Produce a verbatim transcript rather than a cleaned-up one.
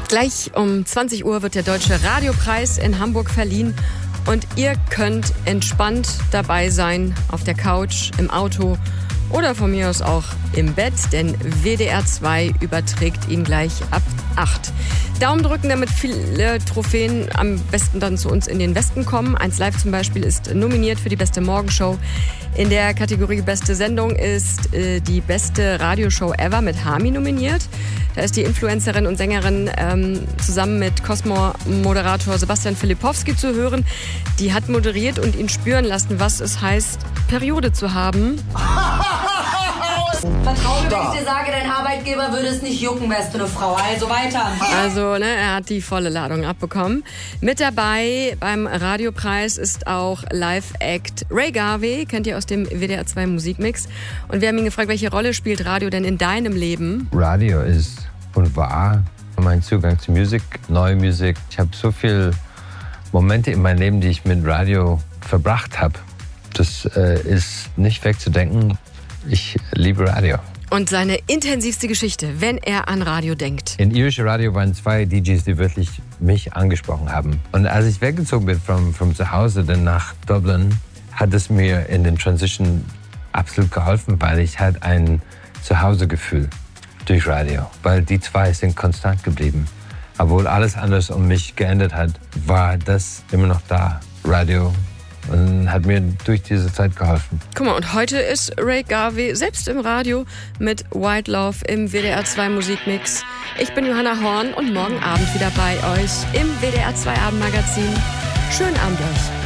Gleich um zwanzig Uhr wird der Deutsche Radiopreis in Hamburg verliehen. Und ihr könnt entspannt dabei sein, auf der Couch, im Auto oder von mir aus auch im Bett, denn W D R zwei überträgt ihn gleich ab acht. Daumen drücken, damit viele Trophäen am besten dann zu uns in den Westen kommen. eins Live zum Beispiel ist nominiert für die beste Morgenshow. In der Kategorie Beste Sendung ist äh, die beste Radioshow ever mit Hami nominiert. Da ist die Influencerin und Sängerin ähm, zusammen mit Cosmo-Moderator Sebastian Filipowski zu hören. Die hat moderiert und ihn spüren lassen, was es heißt, Periode zu haben. Vertrau mir, wenn ich dir sage, dein Arbeitgeber würde es nicht jucken, wärst du eine Frau. Also weiter. Also, ne, er hat die volle Ladung abbekommen. Mit dabei beim Radiopreis ist auch Live-Act Ray Garvey, kennt ihr aus dem W D R zwei Musikmix. Und wir haben ihn gefragt, welche Rolle spielt Radio denn in deinem Leben? Radio ist und war mein Zugang zu Musik, neue Musik. Ich habe so viele Momente in meinem Leben, die ich mit Radio verbracht habe. Das äh, ist nicht wegzudenken. Ich liebe Radio. Und seine intensivste Geschichte, wenn er an Radio denkt. In irische Radio waren zwei D Js, die wirklich mich angesprochen haben. Und als ich weggezogen bin von, von zu Hause dann nach Dublin, hat es mir in den Transition absolut geholfen, weil ich hatte ein Zuhausegefühl durch Radio. Weil die zwei sind konstant geblieben. Obwohl alles anders um mich geändert hat, war das immer noch da. Radio. Und hat mir durch diese Zeit geholfen. Guck mal, und heute ist Ray Garvey selbst im Radio mit White Love im W D R zwei Musikmix. Ich bin Johanna Horn und morgen Abend wieder bei euch im W D R zwei Abendmagazin. Schönen Abend euch.